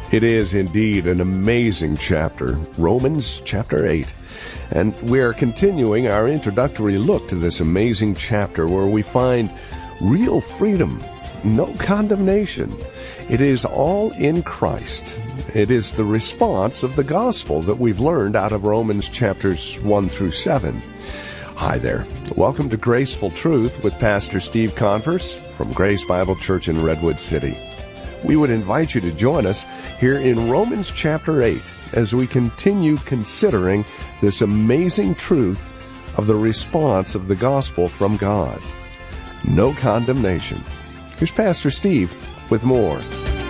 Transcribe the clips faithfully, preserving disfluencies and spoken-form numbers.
It is indeed an amazing chapter, Romans chapter eight. And we're continuing our introductory look to this amazing chapter where we find real freedom, no condemnation. It is all in Christ. It is the response of the gospel that we've learned out of Romans chapters one through seven. Hi there. Welcome to Graceful Truth with Pastor Steve Converse from Grace Bible Church in Redwood City. We would invite you to join us here in Romans chapter eight as we continue considering this amazing truth of the response of the gospel from God. No condemnation. Here's Pastor Steve with more.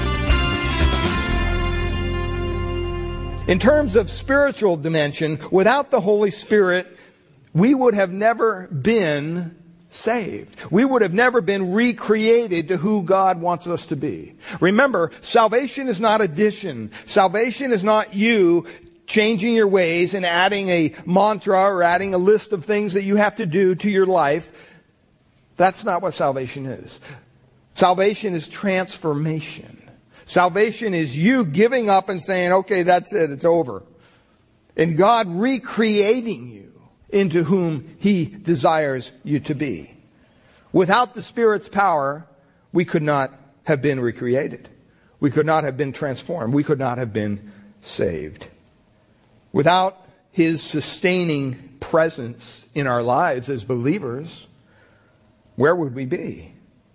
In terms of spiritual dimension, without the Holy Spirit, we would have never been saved. We would have never been recreated to who God wants us to be. Remember, salvation is not addition. Salvation is not you changing your ways and adding a mantra or adding a list of things that you have to do to your life. That's not what salvation is. Salvation is transformation. Salvation is you giving up and saying, okay, that's it, it's over. And God recreating you into whom He desires you to be. Without the Spirit's power, we could not have been recreated. We could not have been transformed. We could not have been saved. Without His sustaining presence in our lives as believers, where would we be?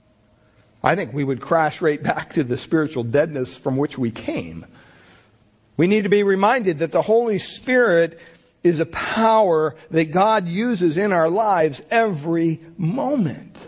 I think we would crash right back to the spiritual deadness from which we came. We need to be reminded that the Holy Spirit is a power that God uses in our lives every moment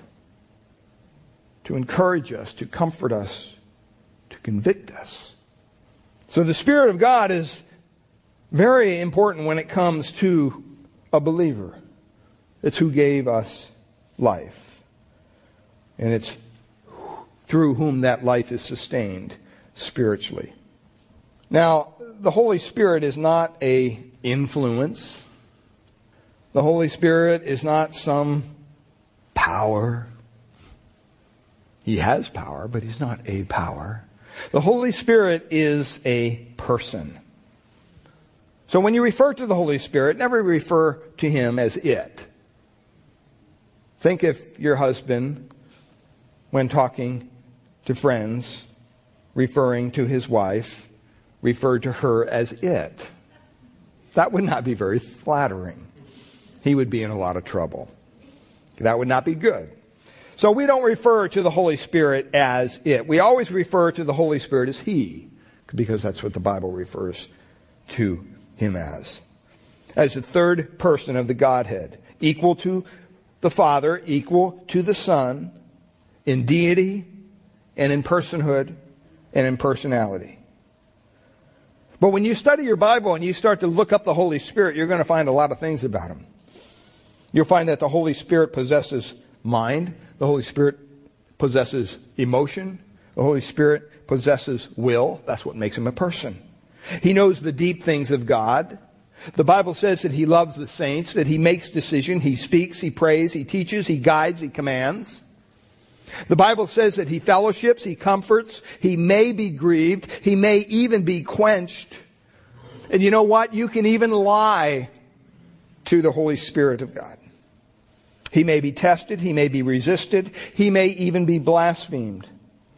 to encourage us, to comfort us, to convict us. So the Spirit of God is very important when it comes to a believer. It's who gave us life. And it's through whom that life is sustained spiritually. Now, the Holy Spirit is not a influence. The Holy Spirit is not some power. He has power, but He's not a power. The Holy Spirit is a person. So when you refer to the Holy Spirit, never refer to Him as it. Think if your husband, when talking to friends, referring to his wife, referred to her as it. That would not be very flattering. He would be in a lot of trouble. That would not be good. So we don't refer to the Holy Spirit as it. We always refer to the Holy Spirit as He, because that's what the Bible refers to Him as. As the third person of the Godhead, equal to the Father, equal to the Son, in deity and in personhood and in personality. But when you study your Bible and you start to look up the Holy Spirit, you're going to find a lot of things about Him. You'll find that the Holy Spirit possesses mind. The Holy Spirit possesses emotion. The Holy Spirit possesses will. That's what makes Him a person. He knows the deep things of God. The Bible says that He loves the saints, that He makes decisions, He speaks, He prays, He teaches, He guides, He commands. The Bible says that He fellowships, He comforts, He may be grieved, He may even be quenched. And you know what? You can even lie to the Holy Spirit of God. He may be tested, He may be resisted, He may even be blasphemed.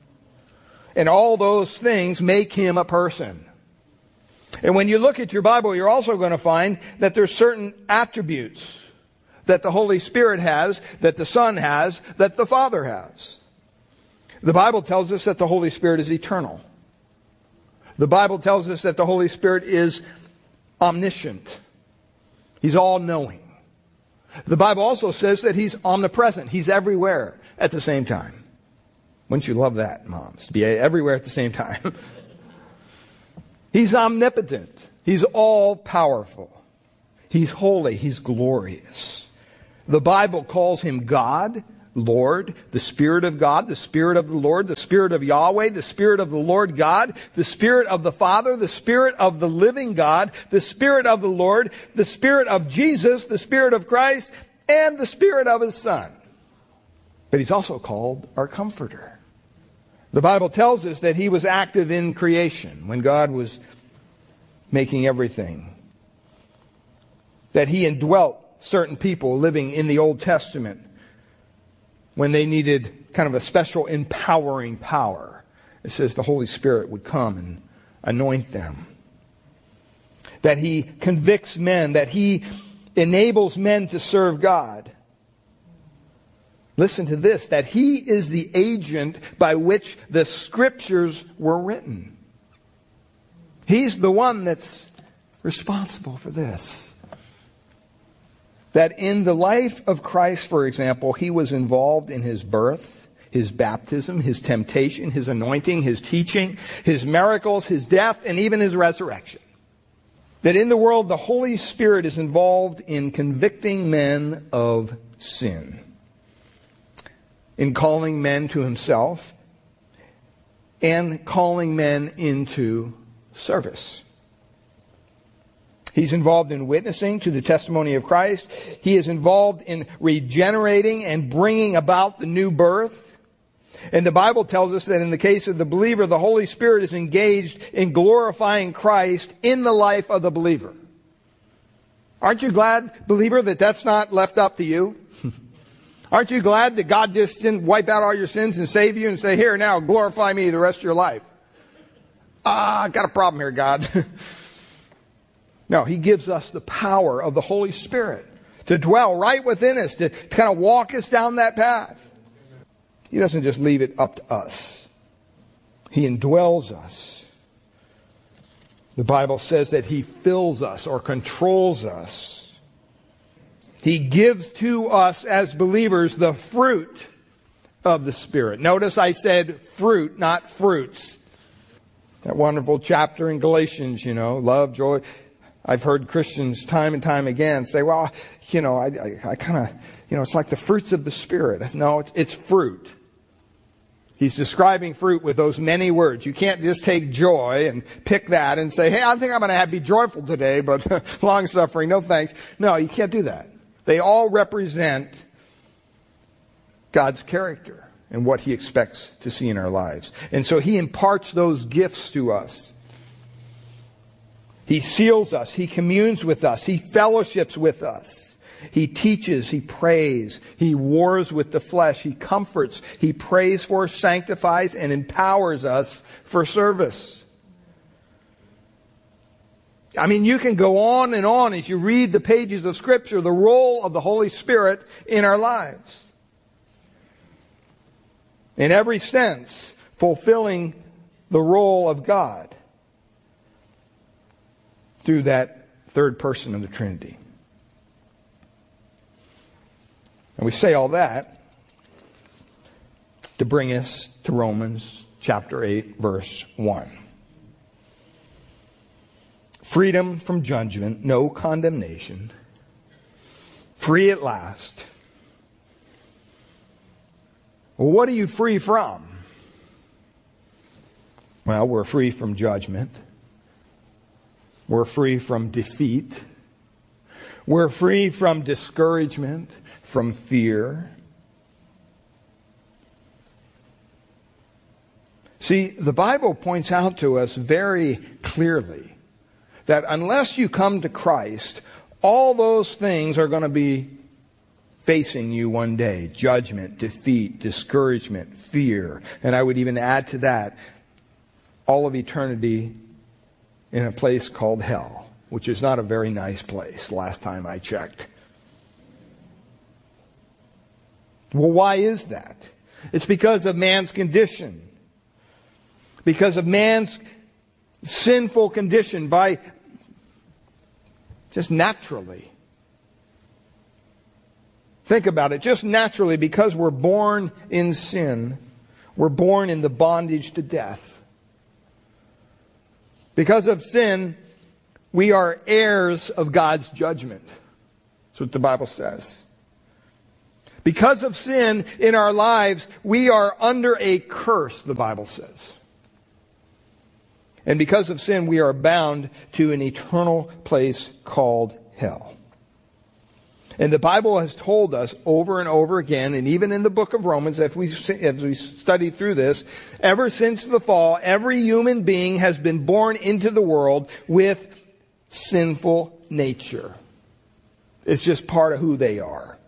And all those things make Him a person. And when you look at your Bible, you're also going to find that there's certain attributes that the Holy Spirit has, that the Son has, that the Father has. The Bible tells us that the Holy Spirit is eternal. The Bible tells us that the Holy Spirit is omniscient. He's all-knowing. The Bible also says that He's omnipresent. He's everywhere at the same time. Wouldn't you love that, moms, to be everywhere at the same time? He's omnipotent. He's all-powerful. He's holy. He's glorious. The Bible calls Him God, Lord, the Spirit of God, the Spirit of the Lord, the Spirit of Yahweh, the Spirit of the Lord God, the Spirit of the Father, the Spirit of the living God, the Spirit of the Lord, the Spirit of Jesus, the Spirit of Christ, and the Spirit of His Son. But He's also called our Comforter. The Bible tells us that He was active in creation when God was making everything. That He indwelt certain people living in the Old Testament when they needed kind of a special empowering power. It says the Holy Spirit would come and anoint them. That He convicts men, that He enables men to serve God. Listen to this, that He is the agent by which the Scriptures were written. He's the one that's responsible for this. That in the life of Christ, for example, He was involved in His birth, His baptism, His temptation, His anointing, His teaching, His miracles, His death, and even His resurrection. That in the world, the Holy Spirit is involved in convicting men of sin, in calling men to Himself, and calling men into service. He's involved in witnessing to the testimony of Christ. He is involved in regenerating and bringing about the new birth. And the Bible tells us that in the case of the believer, the Holy Spirit is engaged in glorifying Christ in the life of the believer. Aren't you glad, believer, that that's not left up to you? Aren't you glad that God just didn't wipe out all your sins and save you and say, here, now, glorify me the rest of your life? Ah, I've got a problem here, God. No, He gives us the power of the Holy Spirit to dwell right within us, to, to kind of walk us down that path. He doesn't just leave it up to us. He indwells us. The Bible says that He fills us or controls us. He gives to us as believers the fruit of the Spirit. Notice I said fruit, not fruits. That wonderful chapter in Galatians, you know, love, joy. I've heard Christians time and time again say, well, you know, I, I, I kind of, you know, it's like the fruits of the Spirit. No, it's, it's fruit. He's describing fruit with those many words. You can't just take joy and pick that and say, hey, I think I'm going to have be joyful today, but long suffering, no thanks. No, you can't do that. They all represent God's character and what He expects to see in our lives. And so He imparts those gifts to us. He seals us. He communes with us. He fellowships with us. He teaches. He prays. He wars with the flesh. He comforts. He prays for, sanctifies, and empowers us for service. I mean, you can go on and on as you read the pages of Scripture, the role of the Holy Spirit in our lives. In every sense, fulfilling the role of God through that third person of the Trinity. And we say all that to bring us to Romans chapter eight, verse one. Freedom from judgment, no condemnation. Free at last. Well, what are you free from? Well, we're free from judgment. We're free from defeat. We're free from discouragement, from fear. See, the Bible points out to us very clearly that unless you come to Christ, all those things are going to be facing you one day. Judgment, defeat, discouragement, fear. And I would even add to that, all of eternity in a place called hell, which is not a very nice place, last time I checked. Well, why is that? It's because of man's condition. Because of man's sinful condition by just naturally. Think about it. Just naturally, because we're born in sin, we're born in the bondage to death. Because of sin, we are heirs of God's judgment. That's what the Bible says. Because of sin in our lives, we are under a curse, the Bible says. And because of sin, we are bound to an eternal place called hell. And the Bible has told us over and over again, and even in the book of Romans, as we, as we study through this, ever since the fall, every human being has been born into the world with sinful nature. It's just part of who they are.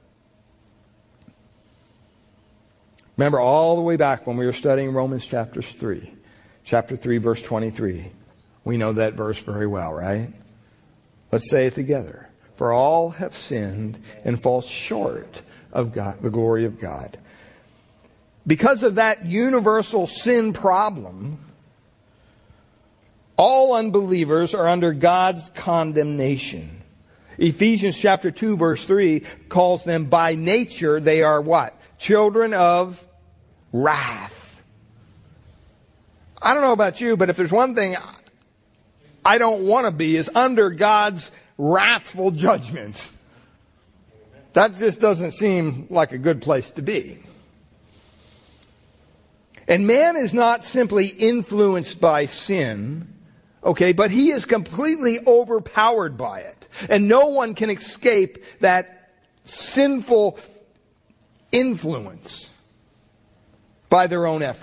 Remember all the way back when we were studying Romans chapter three. Chapter three, verse twenty-three. We know that verse very well, right? Let's say it together. For all have sinned and fall short of God, the glory of God. Because of that universal sin problem, all unbelievers are under God's condemnation. Ephesians chapter two, verse three calls them by nature, they are what? Children of wrath. I don't know about you, but if there's one thing I don't want to be, is under God's wrathful judgment. That just doesn't seem like a good place to be. And man is not simply influenced by sin, okay, but he is completely overpowered by it. And no one can escape that sinful influence by their own effort.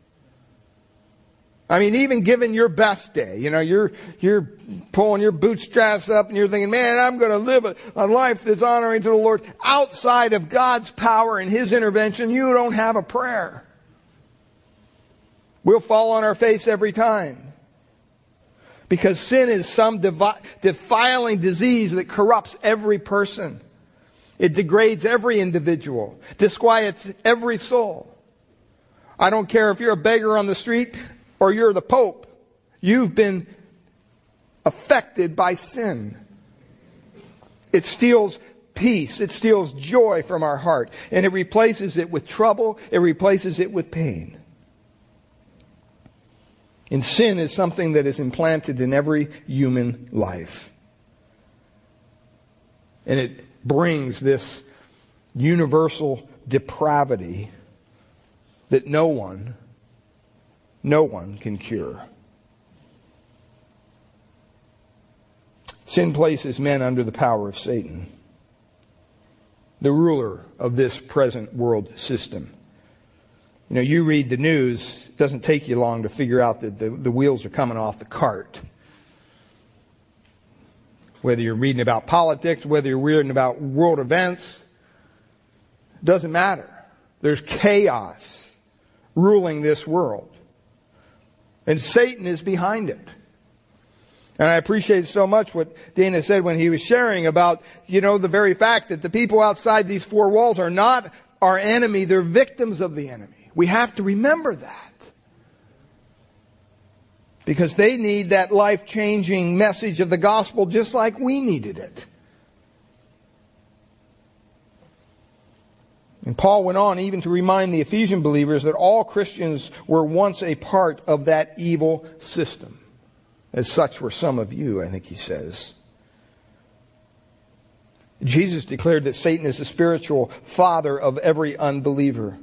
I mean, even given your best day, you know, you're you're pulling your bootstraps up and you're thinking, man, I'm going to live a, a life that's honoring to the Lord. Outside of God's power and His intervention, you don't have a prayer. We'll fall on our face every time. Because sin is some devi- defiling disease that corrupts every person. It degrades every individual, disquiets every soul. I don't care if you're a beggar on the street or you're the Pope. You've been affected by sin. It steals peace. It steals joy from our heart. And it replaces it with trouble. It replaces it with pain. And sin is something that is implanted in every human life. And it brings this universal depravity that no one, no one can cure. Sin places men under the power of Satan, the ruler of this present world system. You know, you read the news, it doesn't take you long to figure out that the, the wheels are coming off the cart. Whether you're reading about politics, whether you're reading about world events, it doesn't matter. There's chaos ruling this world. And Satan is behind it. And I appreciate so much what Dana said when he was sharing about, you know, the very fact that the people outside these four walls are not our enemy, they're victims of the enemy. We have to remember that. Because they need that life-changing message of the gospel just like we needed it. And Paul went on even to remind the Ephesian believers that all Christians were once a part of that evil system. As such were some of you, I think he says. Jesus declared that Satan is the spiritual father of every unbeliever.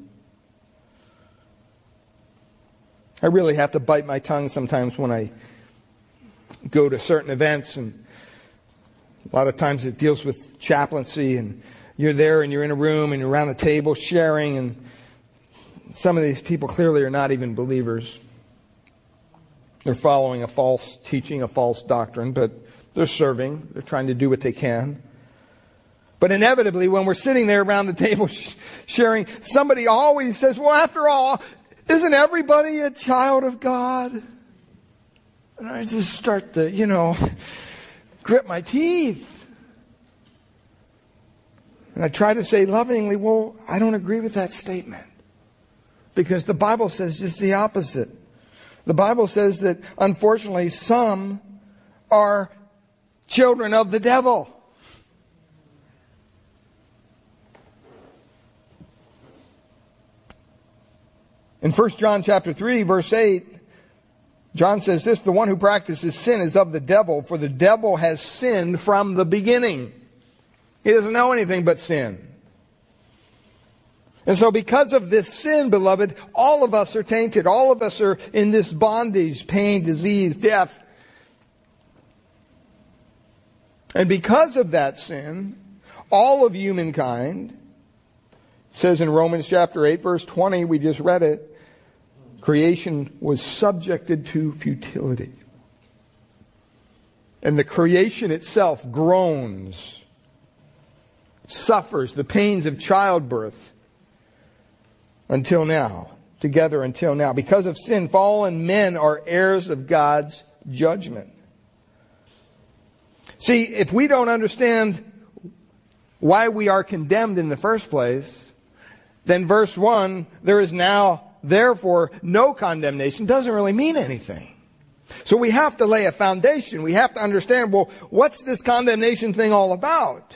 I really have to bite my tongue sometimes when I go to certain events, and a lot of times it deals with chaplaincy, and you're there and you're in a room and you're around a table sharing, and some of these people clearly are not even believers. They're following a false teaching, a false doctrine, but they're serving. They're trying to do what they can. But inevitably, when we're sitting there around the table sharing, somebody always says, well, after all, isn't everybody a child of God? And I just start to, you know, grit my teeth. And I try to say lovingly, well, I don't agree with that statement. Because the Bible says just the opposite. The Bible says that, unfortunately, some are children of the devil. In First John chapter three, verse eight, John says this, the one who practices sin is of the devil, for the devil has sinned from the beginning. He doesn't know anything but sin. And so because of this sin, beloved, all of us are tainted. All of us are in this bondage, pain, disease, death. And because of that sin, all of humankind. It says in Romans chapter eight, verse twenty, we just read it, creation was subjected to futility. And the creation itself groans, suffers the pains of childbirth until now, together until now. Because of sin, fallen men are heirs of God's judgment. See, if we don't understand why we are condemned in the first place, then verse one, there is now, therefore, no condemnation, doesn't really mean anything. So we have to lay a foundation. We have to understand, well, what's this condemnation thing all about?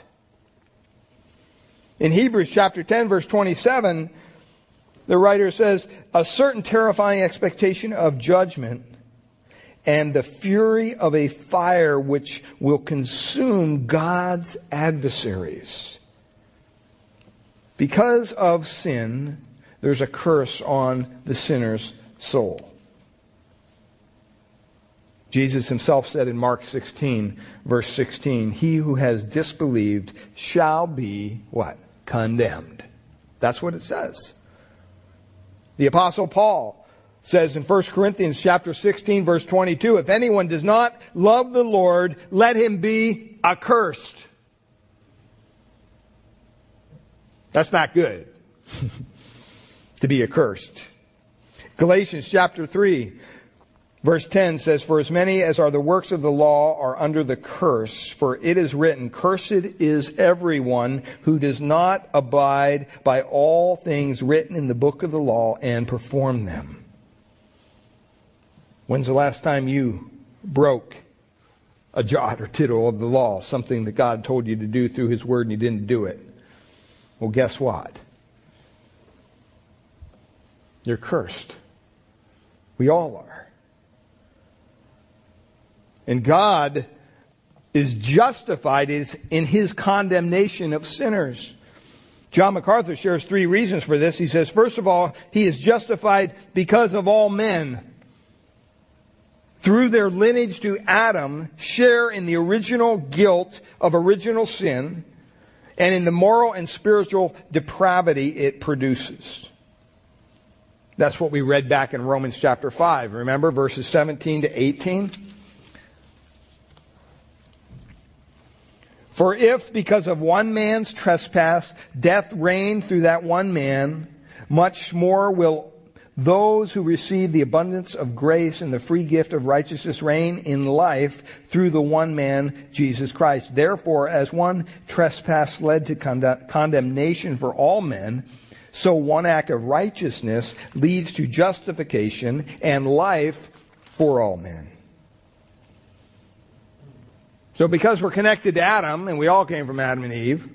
In Hebrews chapter ten, verse twenty-seven, the writer says, a certain terrifying expectation of judgment and the fury of a fire which will consume God's adversaries. Because of sin, there's a curse on the sinner's soul. Jesus himself said in Mark sixteen, verse sixteen, he who has disbelieved shall be, what? Condemned. That's what it says. The Apostle Paul says in First Corinthians chapter sixteen, verse twenty-two, if anyone does not love the Lord, let him be accursed. That's not good. To be accursed. Galatians chapter three, verse ten says, for as many as are the works of the law are under the curse, for it is written, cursed is everyone who does not abide by all things written in the book of the law and perform them. When's the last time you broke a jot or tittle of the law, something that God told you to do through His Word and you didn't do it? Well, guess what? You're cursed. We all are. And God is justified in His condemnation of sinners. John MacArthur shares three reasons for this. He says, first of all, He is justified because of all men, through their lineage to Adam, share in the original guilt of original sin and in the moral and spiritual depravity it produces. That's what we read back in Romans chapter five. Remember verses seventeen to eighteen? For if, because of one man's trespass, death reigned through that one man, much more will those who receive the abundance of grace and the free gift of righteousness reign in life through the one man, Jesus Christ. Therefore, as one trespass led to con- condemnation for all men, so one act of righteousness leads to justification and life for all men. So because we're connected to Adam, and we all came from Adam and Eve,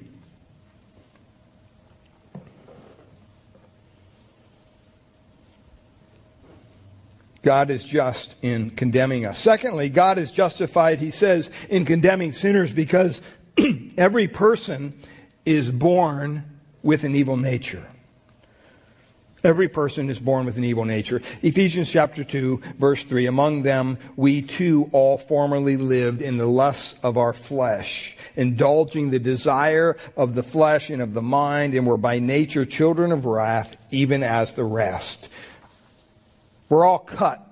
God is just in condemning us. Secondly, God is justified, he says, in condemning sinners because every person is born with an evil nature. Every person is born with an evil nature. Ephesians chapter two, verse three, among them we too all formerly lived in the lusts of our flesh, indulging the desire of the flesh and of the mind, and were by nature children of wrath, even as the rest. We're all cut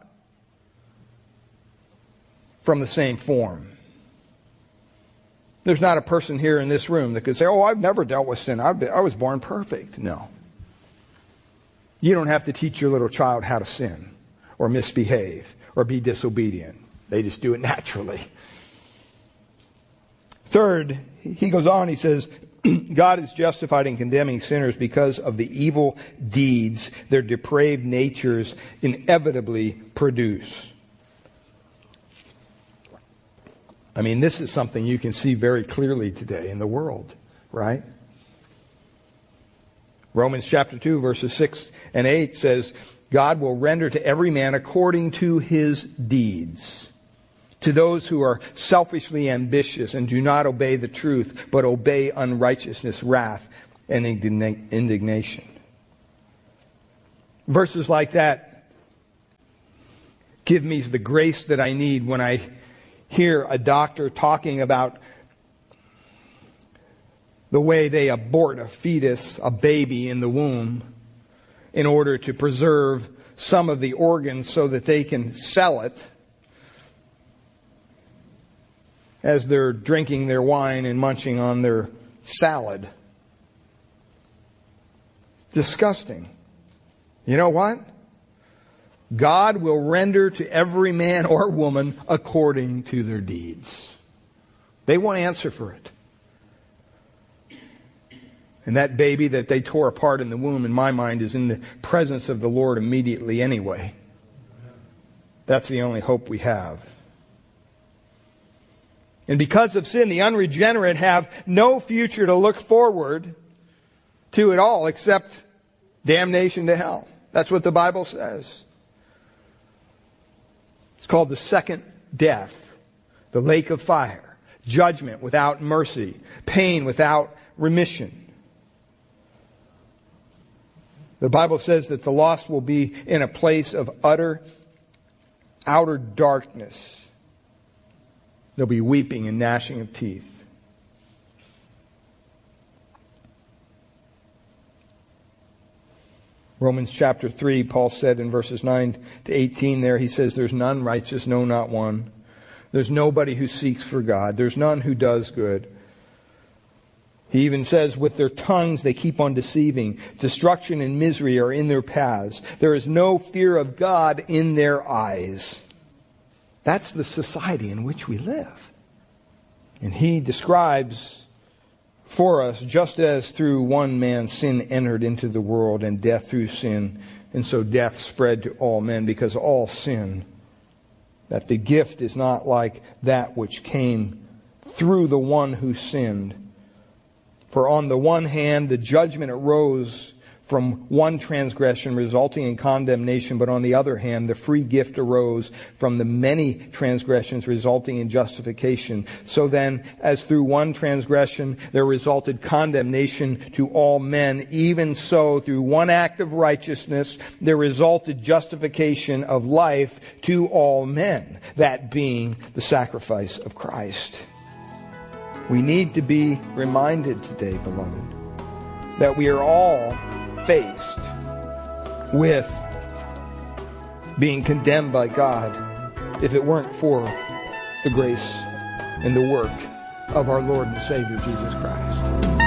from the same form. There's not a person here in this room that could say, oh, I've never dealt with sin. I've been, I was born perfect. No. You don't have to teach your little child how to sin or misbehave or be disobedient. They just do it naturally. Third, he goes on, he says, God is justified in condemning sinners because of the evil deeds their depraved natures inevitably produce. I mean, this is something you can see very clearly today in the world, right? Romans chapter two, verses six and eight says, God will render to every man according to his deeds. To those who are selfishly ambitious and do not obey the truth, but obey unrighteousness, wrath, and indignation. Verses like that give me the grace that I need when I hear a doctor talking about the way they abort a fetus, a baby in the womb, in order to preserve some of the organs so that they can sell it as they're drinking their wine and munching on their salad. Disgusting. You know what? God will render to every man or woman according to their deeds. They won't answer for it. And that baby that they tore apart in the womb, in my mind, is in the presence of the Lord immediately anyway. That's the only hope we have. And because of sin, the unregenerate have no future to look forward to at all except damnation to hell. That's what the Bible says. It's called the second death, the lake of fire, judgment without mercy, pain without remission. The Bible says that the lost will be in a place of utter, outer darkness. There'll be weeping and gnashing of teeth. Romans chapter three, Paul said in verses nine to eighteen there, he says, there's none righteous, no, not one. There's nobody who seeks for God. There's none who does good. He even says, with their tongues they keep on deceiving. Destruction and misery are in their paths. There is no fear of God in their eyes. That's the society in which we live. And he describes for us, just as through one man sin entered into the world, and death through sin, and so death spread to all men because all sin, that the gift is not like that which came through the one who sinned. For on the one hand, the judgment arose from one transgression resulting in condemnation, but on the other hand, the free gift arose from the many transgressions resulting in justification. So then, as through one transgression there resulted condemnation to all men, even so through one act of righteousness there resulted justification of life to all men, that being the sacrifice of Christ. We need to be reminded today, beloved, that we are all faced with being condemned by God if it weren't for the grace and the work of our Lord and Savior, Jesus Christ.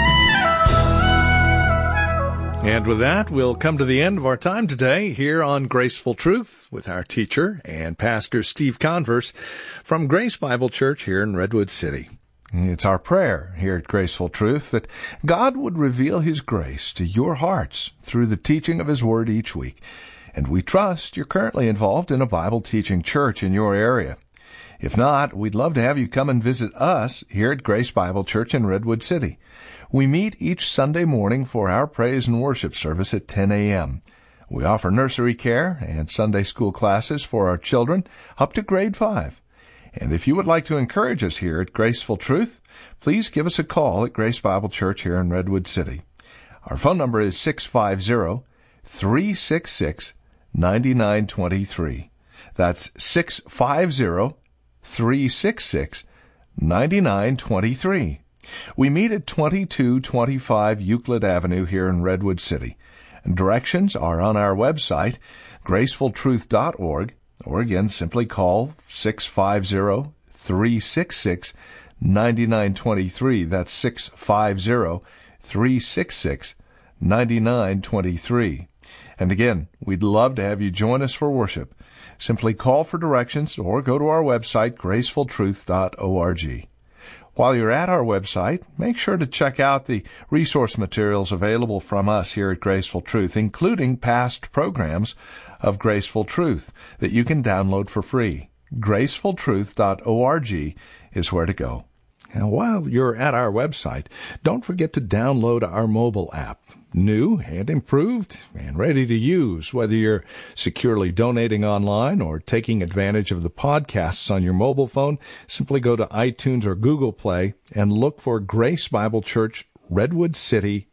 And with that, we'll come to the end of our time today here on Graceful Truth with our teacher and pastor Steve Converse from Grace Bible Church here in Redwood City. It's our prayer here at Graceful Truth that God would reveal His grace to your hearts through the teaching of His Word each week. And we trust you're currently involved in a Bible teaching church in your area. If not, we'd love to have you come and visit us here at Grace Bible Church in Redwood City. We meet each Sunday morning for our praise and worship service at ten a.m. We offer nursery care and Sunday school classes for our children up to grade five. And if you would like to encourage us here at Graceful Truth, please give us a call at Grace Bible Church here in Redwood City. Our phone number is six five zero, three six six, nine nine two three. That's six five zero, three six six, nine nine two three. We meet at twenty-two twenty-five Euclid Avenue here in Redwood City. And directions are on our website, graceful truth dot org. Or again, simply call six five zero, three six six, nine nine two three. That's six five zero, three six six, nine nine two three. And again, we'd love to have you join us for worship. Simply call for directions or go to our website, graceful truth dot org. While you're at our website, make sure to check out the resource materials available from us here at Graceful Truth, including past programs of Graceful Truth that you can download for free. graceful truth dot org is where to go. And while you're at our website, don't forget to download our mobile app. New and improved and ready to use, whether you're securely donating online or taking advantage of the podcasts on your mobile phone. Simply go to iTunes or Google Play and look for Grace Bible Church Redwood City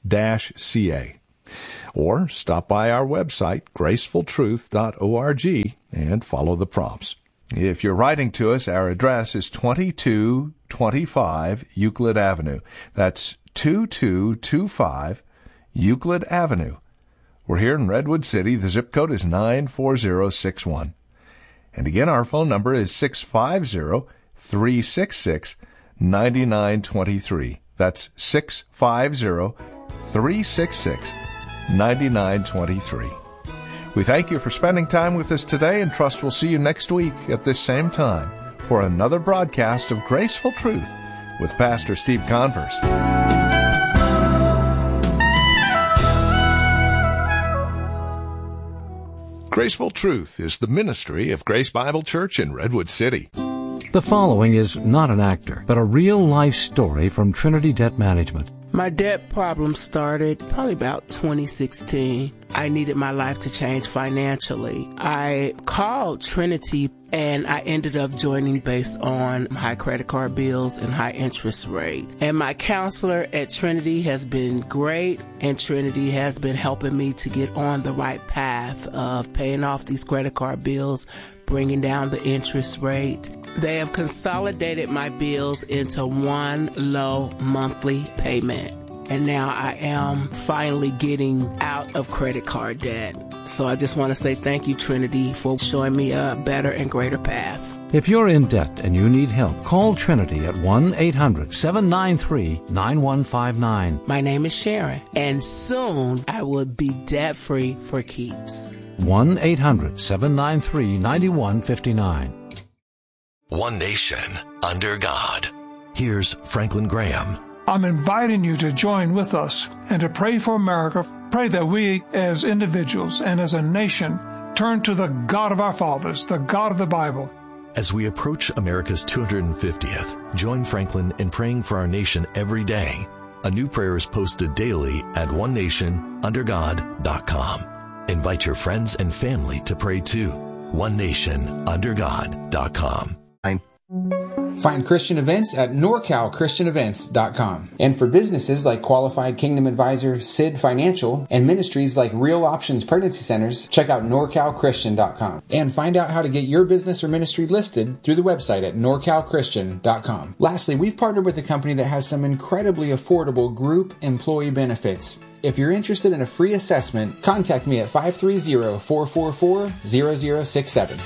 C A. Or stop by our website, graceful truth dot org, and follow the prompts. If you're writing to us, our address is twenty-two twenty-five Euclid Avenue. That's two two two five Euclid Avenue. We're here in Redwood City. The zip code is nine four zero six one. And again, our phone number is six five zero, three six six, nine nine two three. That's six five zero, three six six, nine nine two three. We thank you for spending time with us today and trust we'll see you next week at this same time for another broadcast of Graceful Truth with Pastor Steve Converse. Graceful Truth is the ministry of Grace Bible Church in Redwood City. The following is not an actor, but a real-life story from Trinity Debt Management. My debt problem started probably about twenty sixteen. I needed my life to change financially. I called Trinity and I ended up joining based on high credit card bills and high interest rate. And my counselor at Trinity has been great, and Trinity has been helping me to get on the right path of paying off these credit card bills, bringing down the interest rate. They have consolidated my bills into one low monthly payment. And now I am finally getting out of credit card debt. So I just want to say thank you, Trinity, for showing me a better and greater path. If you're in debt and you need help, call Trinity at one eight hundred seven nine three nine one five nine. My name is Sharon, and soon I will be debt-free for keeps. one eight hundred seven nine three nine one five nine. One nation under God. Here's Franklin Graham. I'm inviting you to join with us and to pray for America. Pray that we as individuals and as a nation turn to the God of our fathers, the God of the Bible. As we approach America's two hundred fiftieth, join Franklin in praying for our nation every day. A new prayer is posted daily at one nation under god dot com. Invite your friends and family to pray too. one nation under god dot com. Find Christian events at nor cal christian events dot com. And for businesses like Qualified Kingdom Advisor, S I D Financial, and ministries like Real Options Pregnancy Centers, check out nor cal christian dot com. And find out how to get your business or ministry listed through the website at nor cal christian dot com. Lastly, we've partnered with a company that has some incredibly affordable group employee benefits. If you're interested in a free assessment, contact me at five three zero, four four four, zero zero six seven.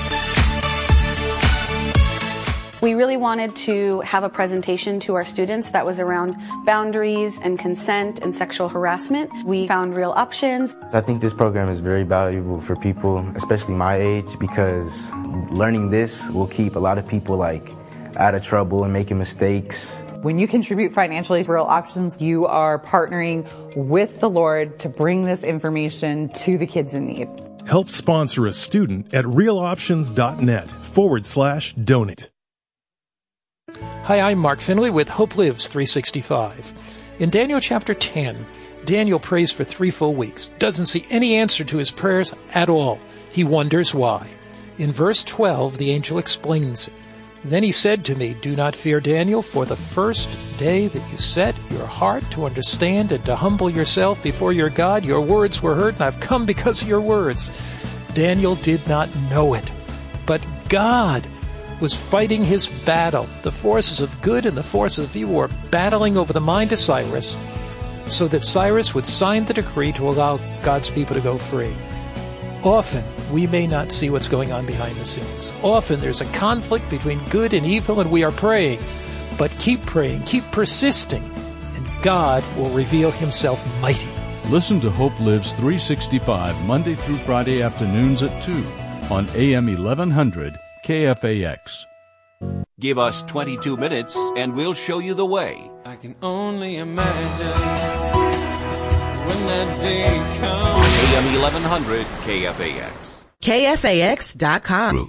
We really wanted to have a presentation to our students that was around boundaries and consent and sexual harassment. We found Real Options. I think this program is very valuable for people, especially my age, because learning this will keep a lot of people like out of trouble and making mistakes. When you contribute financially to Real Options, you are partnering with the Lord to bring this information to the kids in need. Help sponsor a student at realoptions.net forward slash donate. Hi, I'm Mark Finley with Hope Lives three sixty-five. In Daniel chapter ten, Daniel prays for three full weeks, doesn't see any answer to his prayers at all. He wonders why. In verse twelve, the angel explains it. Then he said to me, "Do not fear, Daniel, for the first day that you set your heart to understand and to humble yourself before your God, your words were heard, and I've come because of your words." Daniel did not know it, but God was fighting his battle. The forces of good and the forces of evil were battling over the mind of Cyrus so that Cyrus would sign the decree to allow God's people to go free. Often, we may not see what's going on behind the scenes. Often, there's a conflict between good and evil, and we are praying. But keep praying, keep persisting, and God will reveal himself mighty. Listen to Hope Lives three sixty-five Monday through Friday afternoons at two on A M eleven hundred K F A X. Give us twenty-two minutes and we'll show you the way. I can only imagine when that day comes. A M eleven hundred K F A X. K F A X dot com.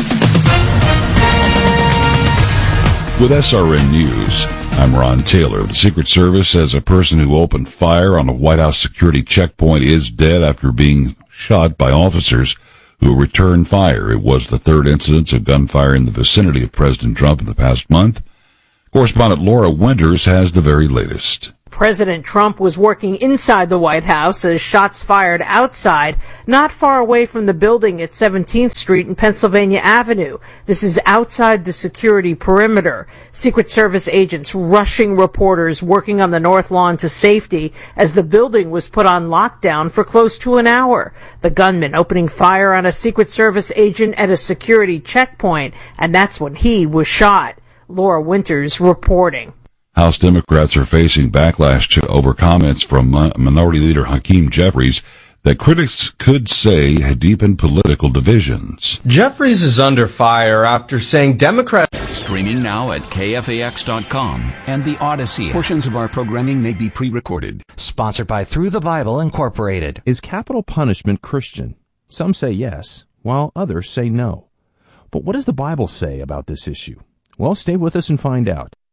With S R N News, I'm Ron Taylor. The Secret Service says a person who opened fire on a White House security checkpoint is dead after being shot by officers who returned fire. It was the third incidence of gunfire in the vicinity of President Trump in the past month. Correspondent Laura Winters has the very latest. President Trump was working inside the White House as shots fired outside, not far away from the building at seventeenth Street and Pennsylvania Avenue. This is outside the security perimeter. Secret Service agents rushing reporters working on the North Lawn to safety as the building was put on lockdown for close to an hour. The gunman opening fire on a Secret Service agent at a security checkpoint, and that's when he was shot. Laura Winters reporting. House Democrats are facing backlash over comments from Minority Leader Hakeem Jeffries that critics could say had deepened political divisions. Jeffries is under fire after saying Democrats... Streaming now at K F A X dot com and the Odyssey. Portions of our programming may be pre-recorded. Sponsored by Through the Bible Incorporated. Is capital punishment Christian? Some say yes, while others say no. But what does the Bible say about this issue? Well, stay with us and find out.